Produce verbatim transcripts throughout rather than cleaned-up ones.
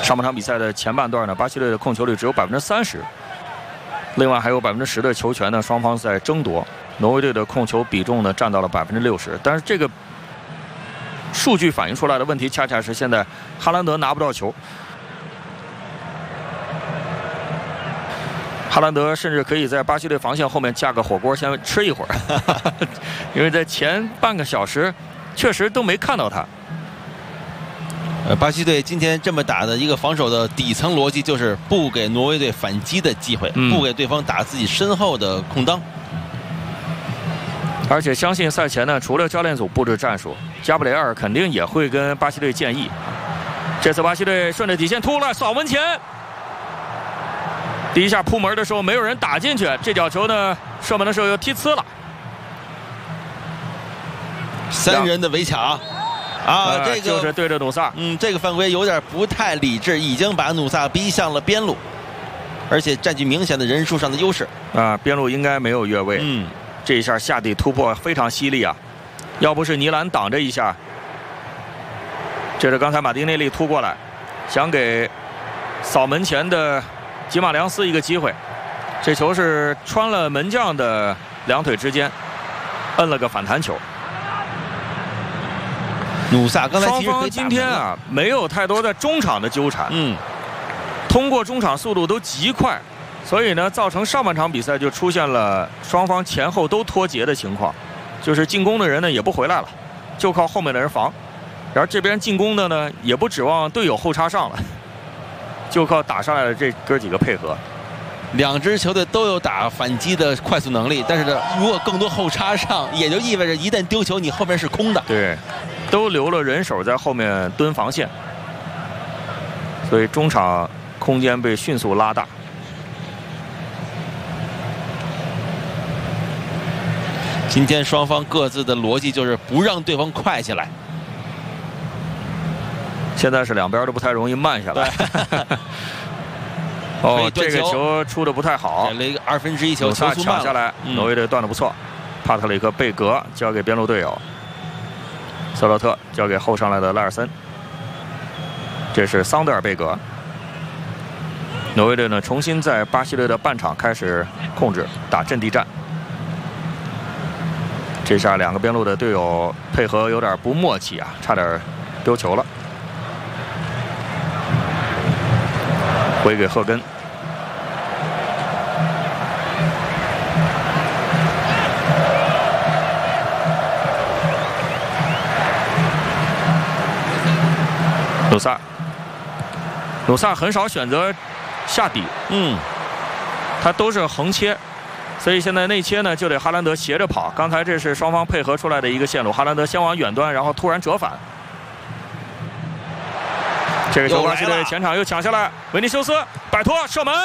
上半场比赛的前半段呢，巴西队的控球率只有百分之三十，另外还有百分之十的球权呢，双方在争夺。挪威队的控球比重呢占到了百分之六十，但是这个数据反映出来的问题，恰恰是现在哈兰德拿不到球。哈兰德甚至可以在巴西队防线后面架个火锅先吃一会儿，因为在前半个小时确实都没看到他。 呃，巴西队今天这么打的一个防守的底层逻辑就是不给挪威队反击的机会， 嗯、 不给对方打自己身后的空当。 而且相信赛前呢，除了教练组布置战术，加布雷尔肯定也会跟巴西队建议。这次巴西队顺着底线突了，扫门前。第一下扑门的时候没有人打进去，这脚球呢射门的时候又踢呲了。 三人的围抢啊， 呃、 这个就是对着努萨， 嗯，这个犯规有点不太理智，已经把努萨逼向了边路，而且占据明显的人数上的优势啊，边路应该没有越位。 嗯， 这一下下底突破非常犀利啊，要不是尼兰挡着一下，这是刚才马丁内利突过来，想给扫门前的吉马良斯一个机会，这球是穿了门将的两腿之间，摁了个反弹球。 努萨刚才双方今天啊没有太多的中场的纠缠， 嗯， 通过中场速度都极快，所以呢造成上半场比赛就出现了双方前后都脱节的情况，就是进攻的人呢也不回来了，就靠后面的人防，然后这边进攻的呢也不指望队友后插上了。就靠打上来的这哥几个配合， 两支球队都有打反击的快速能力，但是呢，如果更多后插上，也就意味着一旦丢球，你后面是空的。 对，都留了人手在后面蹲防线，所以中场空间被迅速拉大。 今天双方各自的逻辑就是不让对方快起来。 现在是两边都不太容易慢下来。哦，这个球出的不太好， 给了一个二分之一球， 努萨抢下来， 嗯、 挪威队断的不错。帕特里克·贝格交给边路队友，瑟洛特交给后上来的拉尔森。这是桑德尔·贝格。挪威队呢重新在巴西队的半场开始控制打阵地战。这下两个边路的队友配合有点不默契啊，差点丢球了。回给赫根，努萨，努萨很少选择下底， 嗯， 他都是横切，所以现在内切呢就得哈兰德斜着跑。刚才这是双方配合出来的一个线路，哈兰德先往远端，然后突然折返。这个球巴西队前场又抢下来，维尼修斯摆脱射门，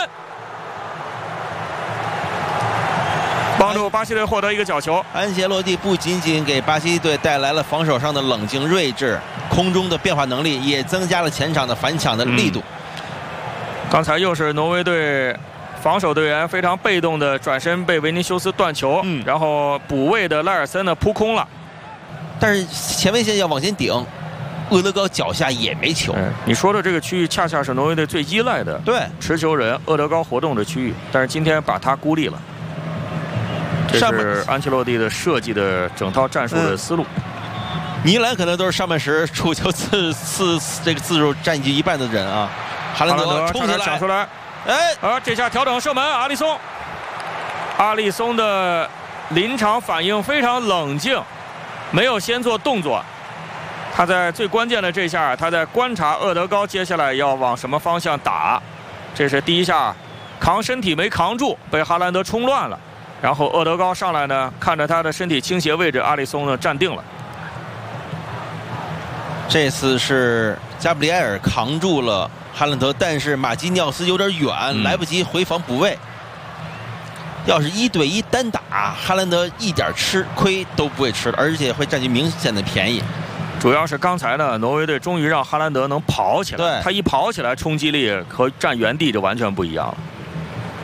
帮助巴西队获得一个角球。 安切洛蒂不仅仅给巴西队带来了防守上的冷静睿智，空中的变化能力也增加了前场的反抢的力度。 嗯、刚才又是挪威队防守队员非常被动的转身被维尼修斯断球，嗯、然后补位的拉尔森呢扑空了， 但是前卫线要往前顶。厄德高脚下也没球、 嗯。你说的这个区域恰恰是挪威队最依赖的对持球人厄德高活动的区域，但是今天把他孤立了。这是安切洛蒂的设计的整套战术的思路。 嗯、尼兰可能都是上半时触球次次这个次数占据一半的人啊。哈兰德冲起来抢出来， 哎， 啊，这下调整射门，阿里松，阿里松的临场反应非常冷静，没有先做动作。他在最关键的这下，他在观察厄德高接下来要往什么方向打。这是第一下，扛身体没扛住，被哈兰德冲乱了。然后厄德高上来呢，看着他的身体倾斜位置，阿里松呢站定了。 这次是加布里埃尔扛住了哈兰德，但是马基涅斯有点远，嗯、来不及回防补位。要是一对一单打，哈兰德一点吃亏都不会吃的，而且会占据明显的便宜。 主要是刚才呢，挪威队终于让哈兰德能跑起来。 对， 他一跑起来，冲击力和站原地就完全不一样了。